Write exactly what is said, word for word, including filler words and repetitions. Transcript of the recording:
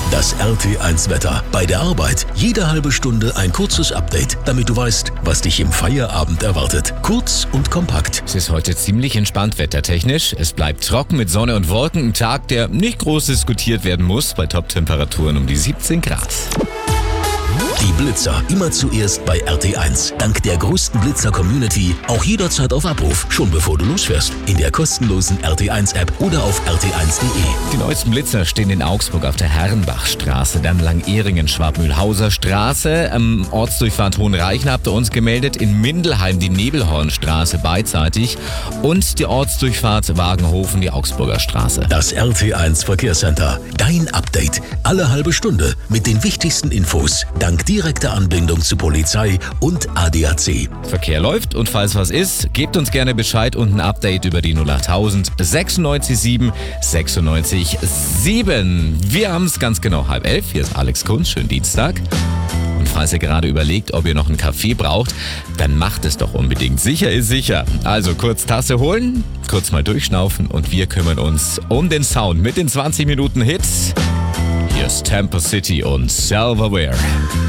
Das R T eins Wetter. Bei der Arbeit jede halbe Stunde ein kurzes Update, damit du weißt, was dich im Feierabend erwartet. Kurz und kompakt. Es ist heute ziemlich entspannt wettertechnisch. Es bleibt trocken mit Sonne und Wolken. Ein Tag, der nicht groß diskutiert werden muss, bei Top-Temperaturen um die siebzehn Grad. Die Blitzer immer zuerst bei R T eins. Dank der größten Blitzer-Community auch jederzeit auf Abruf, schon bevor du losfährst. In der kostenlosen R T eins App oder auf r t eins punkt de. Die neuesten Blitzer stehen in Augsburg auf der Herrenbachstraße, dann Langehringen, Schwabmühlhauser Straße, am Ortsdurchfahrt Hohenreichen habt ihr uns gemeldet, in Mindelheim die Nebelhornstraße beidseitig und die Ortsdurchfahrt Wagenhofen, die Augsburger Straße. Das R T eins Verkehrscenter. Dein Update. Alle halbe Stunde mit den wichtigsten Infos. Dank direkter Anbindung zu Polizei und A D A C. Verkehr läuft und falls was ist, gebt uns gerne Bescheid und ein Update über die null achttausend sechsundneunzig sieben sechsundneunzig sieben. Wir haben es ganz genau halb elf. Hier ist Alex Kunz. Schönen Dienstag. Und falls ihr gerade überlegt, ob ihr noch einen Kaffee braucht, dann macht es doch unbedingt. Sicher ist sicher. Also kurz Tasse holen, kurz mal durchschnaufen und wir kümmern uns um den Sound mit den zwanzig Minuten Hits. Hier ist Tampa City und Silverware.